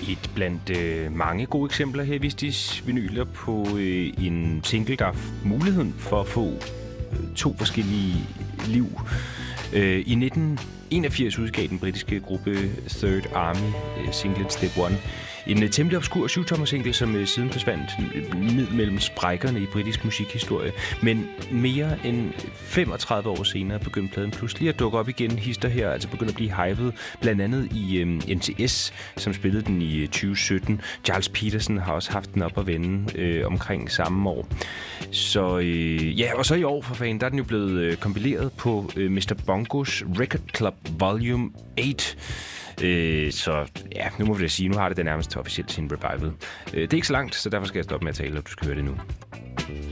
Et blandt mange gode eksempler her i Vistis vinyler på en single, der har muligheden for at få to forskellige liv. I 1981 udgav den britiske gruppe Third Army singlen Step One. En temmelig obskur 7-tommer-single, som siden forsvandt ned mellem sprækkerne i britisk musikhistorie. Men mere end 35 år senere begyndte pladen pludselig at dukke op igen. Hister her altså begyndte at blive hypet, blandt andet i NTS, som spillede den i 2017. Charles Peterson har også haft den op at vende omkring samme år. Så og så i år for fanden, der er den jo blevet kompileret på Mr. Bongos Record Club Volume 8. Så ja, nu må vi da sige, nu har det nærmest officielt sin revival. Det er ikke så langt, så derfor skal jeg stoppe med at tale, og du skal høre det nu.